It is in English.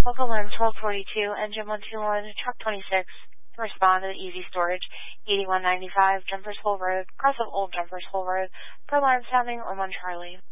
Local line 1242, engine 121, truck 26. Respond to the Easy Storage, 8195, Jumpers Hole Road, cross of Old Jumpers Hole Road, per line sounding on 1 Charlie.